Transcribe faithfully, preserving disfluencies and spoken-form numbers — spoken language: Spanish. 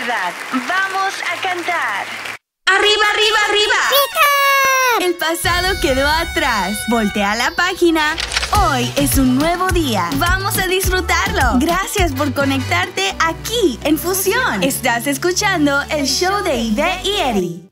verdad. Vamos a cantar. ¡Arriba, arriba, arriba! ¡Pica! El pasado quedó atrás. Voltea la página. Hoy es un nuevo día. Vamos a disfrutarlo. Gracias por conectarte aquí en Fusión. Estás escuchando el show de Ivette y Eddie.